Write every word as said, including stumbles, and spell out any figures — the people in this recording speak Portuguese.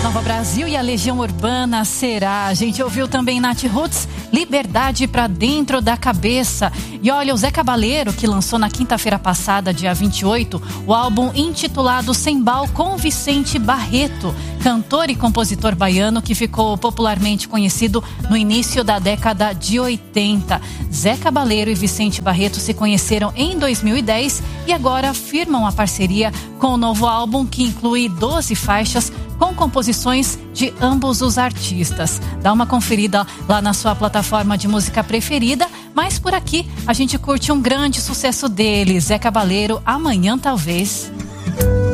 Nova Brasil e a Legião Urbana será. A gente ouviu também Nath Roots, Liberdade pra Dentro da Cabeça. E olha, o Zé Cabaleiro, que lançou na quinta-feira passada, dia vinte e oito, o álbum intitulado Sembal com Vicente Barreto, cantor e compositor baiano que ficou popularmente conhecido no início da década de oitenta. Zé Cabaleiro e Vicente Barreto se conheceram em dois mil e dez e agora firmam a parceria com o novo álbum, que inclui doze faixas com composições de ambos os artistas. Dá uma conferida lá na sua plataforma de música preferida, mas por aqui a gente curte um grande sucesso dele, Zé Cabaleiro, Amanhã Talvez.